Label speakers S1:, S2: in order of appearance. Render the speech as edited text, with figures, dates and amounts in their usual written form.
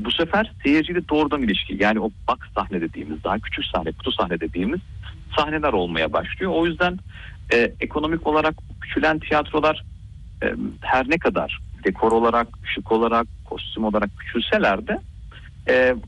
S1: Bu sefer seyirciyle doğrudan ilişki, yani o box sahne dediğimiz, daha küçük sahne, kutu sahne dediğimiz sahneler olmaya başlıyor. O yüzden ekonomik olarak küçülen tiyatrolar her ne kadar dekor olarak, ışık olarak, kostüm olarak küçülseler de